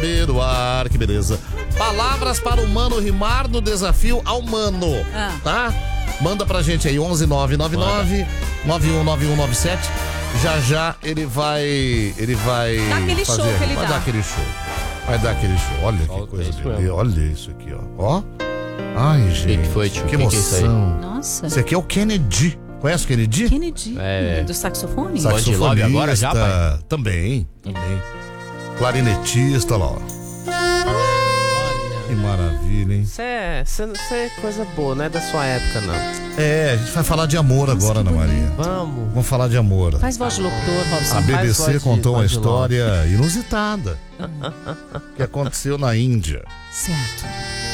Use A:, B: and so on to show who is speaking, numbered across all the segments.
A: saber o ar, que beleza. Palavras para o mano rimar no desafio ao mano, tá? Manda pra gente aí, 11999-919197. Já ele vai
B: dá aquele
A: fazer,
B: show que ele
A: vai
B: dá.
A: dar aquele show. Vai dar aquele show. Olha que coisa beleza. Olha isso aqui, ó. Ai, gente.
C: Que foi, tio?
A: Que
C: Que é isso aí?
A: emoção.
B: Nossa.
A: Esse aqui é o Kennedy. Conhece o Kennedy?
B: Kennedy.
C: É.
B: Do saxofone?
C: Saxofonista agora já, pai?
A: Também. Clarinetista, lá, ó. Que maravilha, hein?
C: Isso é coisa boa, não é da sua época, não.
A: É, a gente vai falar de amor agora, Ana Maria.
C: Vamos
A: falar de amor.
B: Faz voz de locutor, Robson.
A: A BBC contou uma
C: voz de
A: história inusitada que aconteceu na Índia.
B: Certo.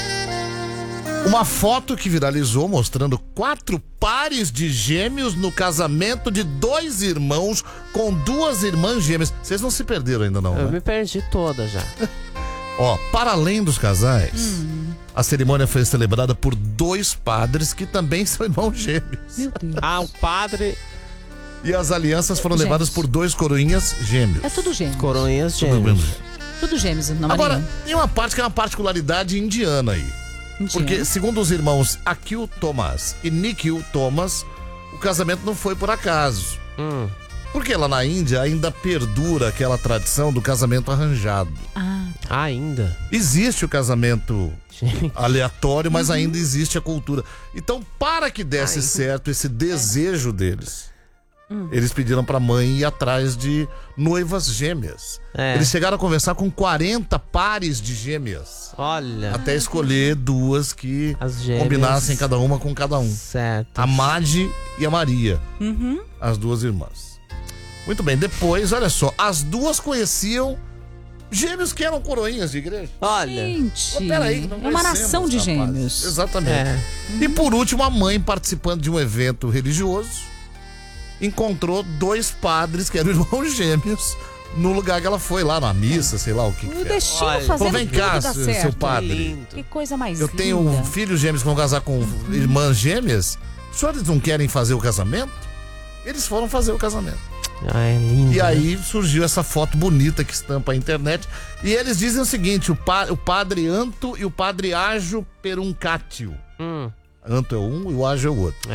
A: Uma foto que viralizou mostrando 4 pares de gêmeos no casamento de 2 irmãos com 2 irmãs gêmeas. Vocês não se perderam ainda não,
C: Eu
A: né?
C: me perdi toda já.
A: Ó, para além dos casais, a cerimônia foi celebrada por 2 padres que também são irmãos gêmeos.
B: Meu Deus.
C: Ah, o padre...
A: E as alianças foram
B: Gêmeos.
A: levadas por 2 coroinhas gêmeos.
B: É tudo gêmeos.
C: Coroinhas
A: Tudo
C: gêmeos.
A: gêmeos.
B: Tudo gêmeos, na
A: Agora,
B: Marinha.
A: tem uma parte que é uma particularidade indiana aí. Porque, segundo os irmãos Akhil Thomas e Nikhil Thomas, o casamento não foi por acaso. Porque lá na Índia ainda perdura aquela tradição do casamento arranjado.
C: Ainda?
A: Existe o casamento aleatório, mas ainda existe a cultura. Então, para que desse certo esse desejo deles, eles pediram pra mãe ir atrás de noivas gêmeas. Eles chegaram a conversar com 40 pares de gêmeas.
C: Olha.
A: Até escolher 2 que
C: As gêmeas.
A: combinassem cada uma com cada um.
C: Certo.
A: A Madi e a Maria. As 2 irmãs. Muito bem, depois, olha só, as 2 conheciam gêmeos que eram coroinhas de igreja.
C: Olha.
B: Gente,
A: Mas peraí, não
B: é uma
A: conhecemos,
B: nação de
A: rapazes.
B: gêmeos.
A: Exatamente. E por último, a mãe, participando de um evento religioso, encontrou 2 padres que eram irmãos gêmeos no lugar que ela foi, lá na missa, sei lá o que
B: O
A: que era.
B: destino
C: Olha,
B: fazendo
A: Falou, vem
B: tudo
A: cá,
B: dar
A: seu
B: certo.
A: padre.
C: Lindo.
B: Que coisa mais
A: Eu
B: linda.
A: tenho filhos gêmeos que vão casar com irmãs gêmeas. Os senhores não querem fazer o casamento? Eles foram fazer o casamento.
C: É lindo.
A: E aí surgiu essa foto bonita que estampa a internet. E eles dizem o seguinte: o padre Anto e o padre Ajo Peruncatio. Anto é um e o Ajo é o outro.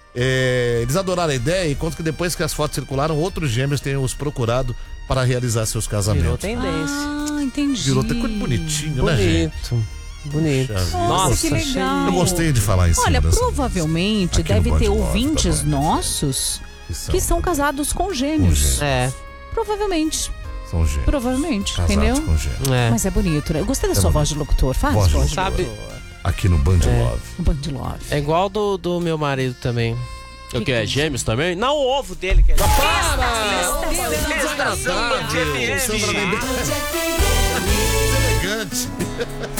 A: Eles adoraram a ideia e contam que depois que as fotos circularam, outros gêmeos têm os procurado para realizar seus
C: Virou
A: casamentos.
C: tendência.
B: Entendi.
A: Virou até coisa bonitinho, né, gente?
C: Bonito.
B: Nossa, que legal.
A: Eu gostei de falar isso.
B: Olha, provavelmente
A: aqui no
B: deve
A: Band
B: ter
A: Love,
B: ouvintes
A: tá bom.
B: nossos que são casados com gêmeos. Provavelmente.
A: São gêmeos.
B: Provavelmente,
A: Casados
B: entendeu?
A: com gêmeos.
B: Mas é bonito, né? Eu gostei da sua voz de locutor. Faz
A: Voz de
B: voz de
A: locutor.
B: locutor.
A: Aqui no Band Love.
B: No Band Love.
C: É igual do meu marido também. O que é? Gêmeos também? Não, o ovo dele que é.
A: Desagradável. Elegante.